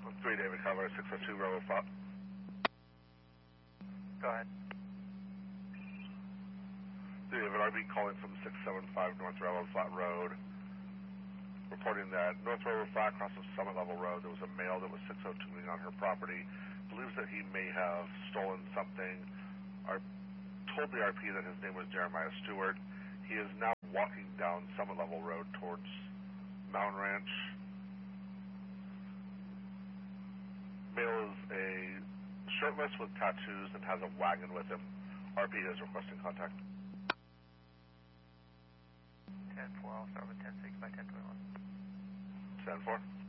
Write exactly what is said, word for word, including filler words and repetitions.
three David Cover, six oh two Railroad Flat. Go ahead. David, R B calling from six seven five North Railroad Flat Road, reporting that North Railroad Flat across the Summit Level Road, there was a male that was six oh two-ing on her property, believes that he may have stolen something. Our, told the R P that his name was Jeremiah Stewart. He is now walking down Summit Level Road towards Mountain Ranch. Male is a shirtless with tattoos and has a wagon with him. R P is requesting contact. ten four, I'll start with ten six by ten twenty-one. ten four.